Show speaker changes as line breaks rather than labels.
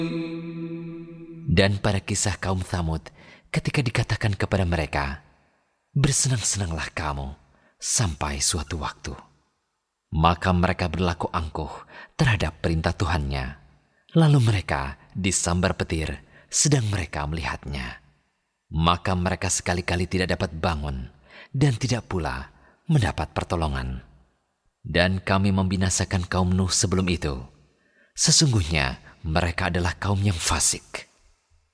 Dan pada kisah kaum Tsamud, ketika dikatakan kepada mereka, "Bersenang-senanglah kamu sampai suatu waktu." Maka mereka berlaku angkuh terhadap perintah Tuhannya. Lalu mereka disambar petir sedang mereka melihatnya. Maka mereka sekali-kali tidak dapat bangun dan tidak pula mendapat pertolongan. Dan kami membinasakan kaum Nuh sebelum itu. Sesungguhnya mereka adalah kaum yang fasik.